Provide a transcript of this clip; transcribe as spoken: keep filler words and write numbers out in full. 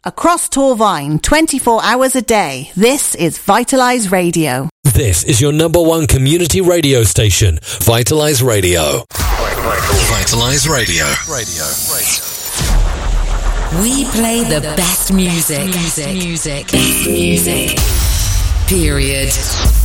Across Torvine, twenty-four hours a day, this is Vitalise Radio. This is your number one community radio station, Vitalise Radio. Vitalise Radio. Radio. We play the best music. Music. Music. Music. Period.